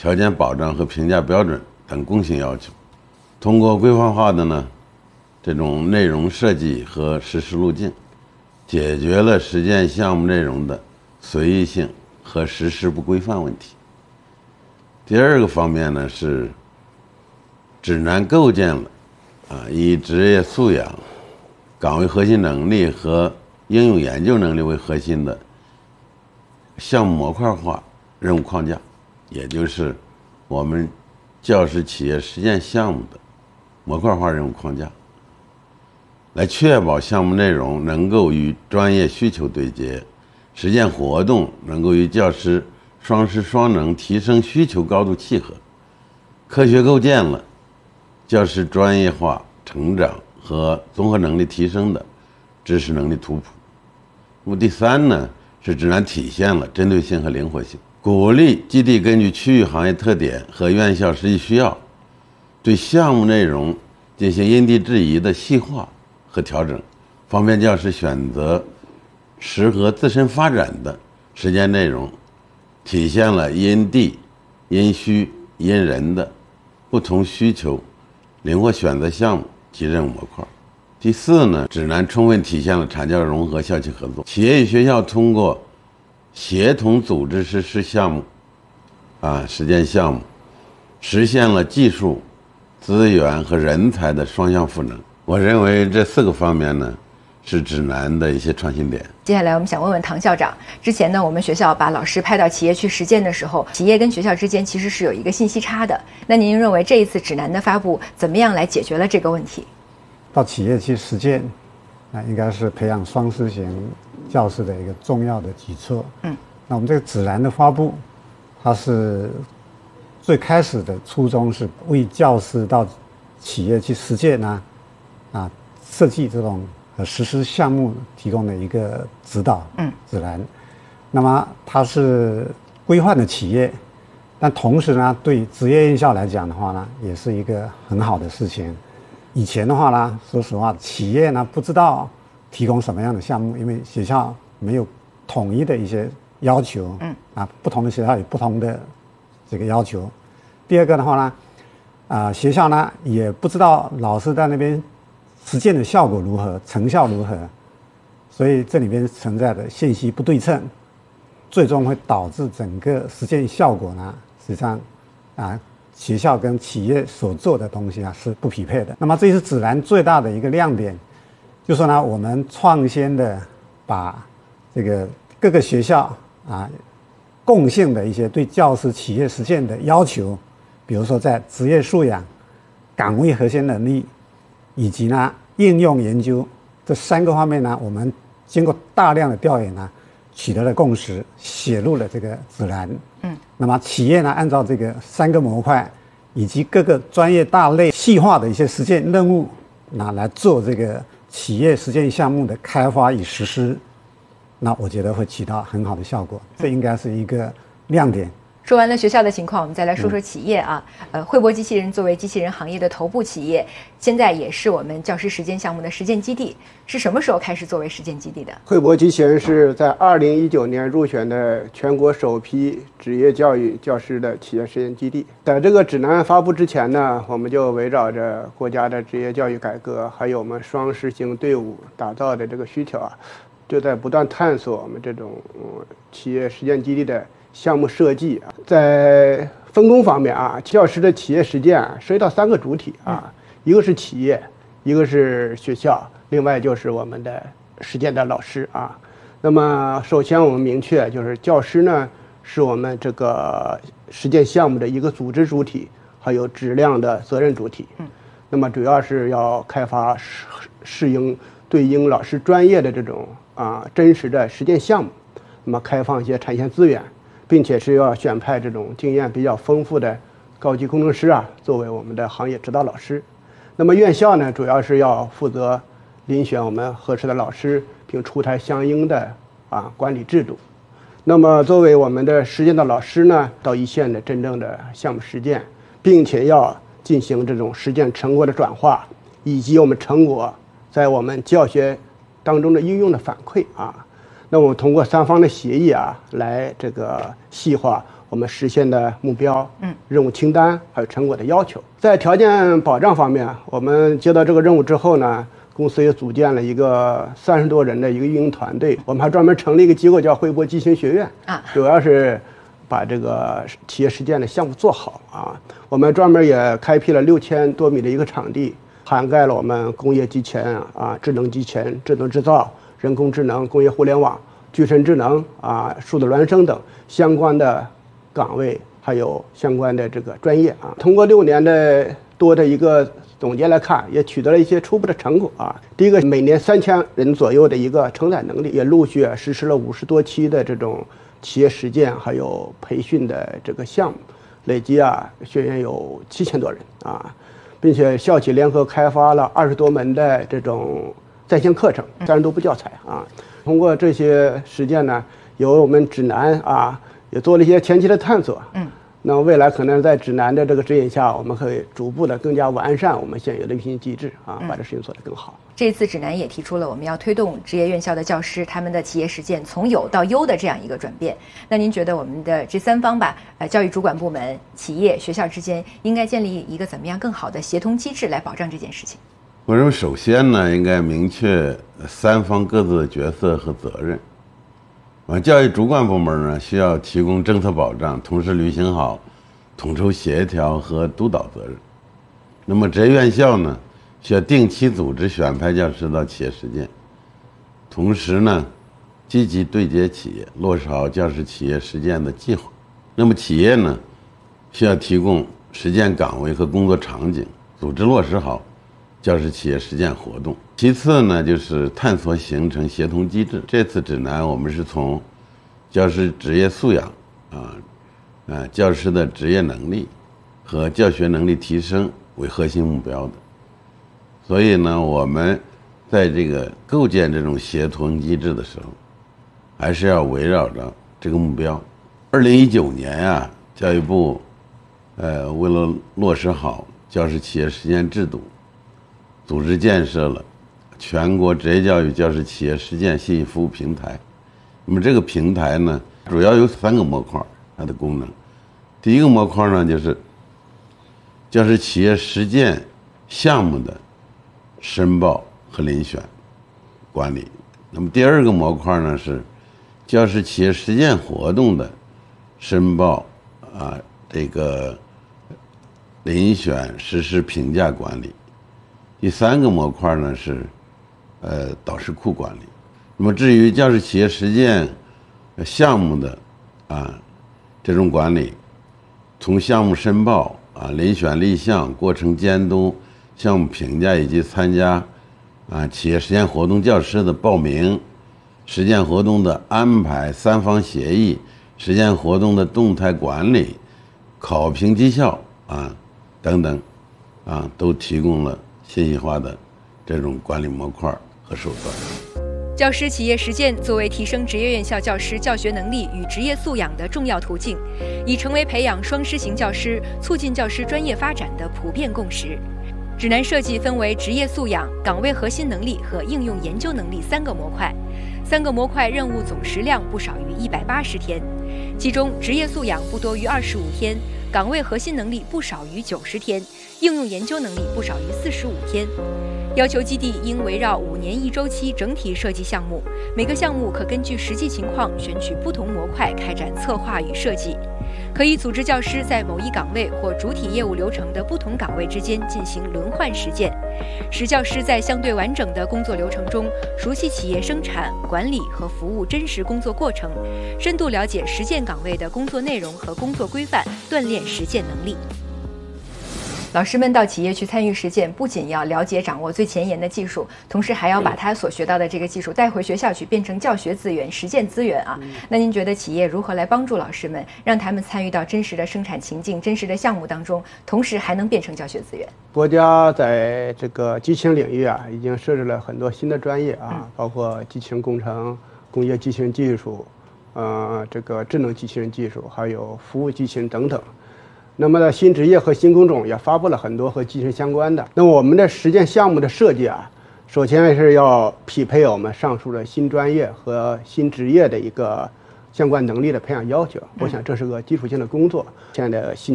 条件保障和评价标准等共性要求。通过规范化的这种内容设计和实施路径，解决了实践项目内容的随意性和实施不规范问题。第二个方面呢，是指南构建了以职业素养、岗位核心能力和应用研究能力为核心的项目模块化任务框架，也就是我们教师企业实践项目的模块化任务框架，来确保项目内容能够与专业需求对接，实践活动能够与教师双师双能提升需求高度契合，科学构建了教师专业化成长和综合能力提升的知识能力图谱。那么第三呢，是指南体现了针对性和灵活性，鼓励基地根据区域行业特点和院校实际需要，对项目内容进行因地制宜的细化和调整，方便教师选择适合自身发展的实践内容，体现了因地、因需、因人的不同需求，灵活选择项目及任务模块。第四呢，指南充分体现了产教融合、校企合作，企业与学校通过协同组织实施项目实践项目，实现了技术、资源和人才的双向赋能。我认为这4个方面呢，是指南的一些创新点。 接下来我们想问问唐校长，之前呢，我们学校把老师派到企业去实践的时候，企业跟学校之间其实是有一个信息差的。那您认为这一次指南的发布，怎么样来解决了这个问题？ 到企业去实践，应该是培养双师型教师的一个重要的举措。那我们这个指南的发布，它是最开始的初衷是为教师到企业去实践设计这种和实施项目提供的一个指导指南。那么它是规范的企业，但同时呢，对职业院校来讲的话呢，也是一个很好的事情。以前的话呢，说实话，企业呢不知道提供什么样的项目，因为学校没有统一的一些要求。不同的学校有不同的这个要求。第二个的话呢，学校呢也不知道老师在那边实践的效果如何，成效如何，所以这里边存在的信息不对称，最终会导致整个实践效果呢，实际上学校跟企业所做的东西是不匹配的。那么这是指南最大的一个亮点，就是说呢，我们创新的把这个各个学校共性的一些对教师企业实践的要求，比如说在职业素养、岗位核心能力以及呢应用研究这3个方面呢，我们经过大量的调研呢，取得了共识，写入了这个指南。那么企业呢，按照这个3个模块以及各个专业大类细化的一些实践任务来做这个企业实践项目的开发与实施，那我觉得会起到很好的效果，这应该是一个亮点。 说完了学校的情况，我们再来说说企业汇博机器人作为机器人行业的头部企业，现在也是我们教师实践项目的实践基地，是什么时候开始作为实践基地的？ 汇博机器人是在2019年入选的全国首批职业教育教师的企业实践基地。在这个指南发布之前呢，我们就围绕着国家的职业教育改革，还有我们双师型队伍打造的这个需求就在不断探索我们这种企业实践基地的项目设计。在分工方面教师的企业实践涉及到3个主体一个是企业，一个是学校，另外就是我们的实践的老师那么首先我们明确，就是教师呢是我们这个实践项目的一个组织主体，还有质量的责任主体。那么主要是要开发对应老师专业的这种真实的实践项目，那么开放一些产线资源，并且是要选派这种经验比较丰富的高级工程师作为我们的行业指导老师。那么院校呢，主要是要负责遴选我们合适的老师，并出台相应的管理制度。那么作为我们的实践的老师呢，到一线的真正的项目实践，并且要进行这种实践成果的转化，以及我们成果在我们教学当中的应用的反馈那我们通过3方的协议来这个细化我我们实现的目标、任务清单还有成果的要求。在条件保障方面，我们接到这个任务之后呢，公司也组建了一个30多人的一个运营团队，我们还专门成立一个机构叫汇博机型学院主要是把这个企业实践的项目做好我们专门也开辟了6000多米的一个场地，涵盖了我们工业机前智能机前、智能制造、人工智能、工业互联网、具身智能数字孪生等相关的岗位，还有相关的这个专业通过6年的多的一个总结来看，也取得了一些初步的成果第一个，每年3000人左右的一个承载能力，也陆续实施了50多期的这种企业实践还有培训的这个项目，累计学员有7000多人并且校企联合开发了20多门的这种在线课程，30多部教材通过这些实践呢，有我们指南也做了一些前期的探索那未来可能在指南的这个指引下，我们可以逐步的更加完善我们现有的运行机制把这事情做得更好。 这次指南也提出了我们要推动职业院校的教师他们的企业实践从有到优的这样一个转变。那您觉得我们的这3方教育主管部门、企业、学校之间应该建立一个怎么样更好的协同机制来保障这件事情？ 我认为首先呢，应该明确3方各自的角色和责任。教育主管部门呢，需要提供政策保障，同时履行好统筹协调和督导责任。那么职业院校呢，需要定期组织选派教师到企业实践，同时呢，积极对接企业，落实好教师企业实践的计划。那么企业呢，需要提供实践岗位和工作场景，组织落实好教师企业实践活动。其次呢，就是探索形成协同机制。这次指南我们是从教师职业素养教师的职业能力和教学能力提升为核心目标的。所以呢，我们在这个构建这种协同机制的时候，还是要围绕着这个目标。2019年教育部为了落实好教师企业实践制度，组织建设了全国职业教育教师企业实践信息服务平台。那么这个平台呢，主要有3个模块，它的功能。第一个模块呢，就是教师企业实践项目的申报和遴选管理。那么第2个模块呢，是教师企业实践活动的申报这个遴选、实施、评价管理。第3个模块呢，是导师库管理。那么至于教师企业实践项目的这种管理，从项目申报遴选立项、过程监督、项目评价以及参加企业实践活动教师的报名、实践活动的安排、3方协议、实践活动的动态管理、考评绩效等等都提供了信息化的这种管理模块和手段。 教师企业实践作为提升职业院校教师教学能力与职业素养的重要途径，已成为培养双师型教师、促进教师专业发展的普遍共识。指南设计分为职业素养、岗位核心能力和应用研究能力3个模块，3个模块任务总时量不少于180天，其中职业素养不多于25天，岗位核心能力不少于90天，应用研究能力不少于45天。要求基地应围绕5年1周期整体设计项目，每个项目可根据实际情况选取不同模块开展策划与设计，可以组织教师在某一岗位或主体业务流程的不同岗位之间进行轮换实践，使教师在相对完整的工作流程中熟悉企业生产、管理和服务真实工作过程，深度了解实践岗位的工作内容和工作规范，锻炼实践能力。老师们到企业去参与实践，不仅要了解掌握最前沿的技术，同时还要把他所学到的这个技术带回学校去，变成教学资源、实践资源那您觉得企业如何来帮助老师们，让他们参与到真实的生产情境、真实的项目当中，同时还能变成教学资源？ 国家在这个机器人领域已经设置了很多新的专业包括机器人工程、工业机器人技术、这个智能机器人技术，还有服务机器人等等。那么呢，新职业和新工种也发布了很多和机器人相关的。那么我们的实践项目的设计首先是要匹配我们上述的新专业和新职业的一个相关能力的培养要求。我想这是个基础性的工作。现在的新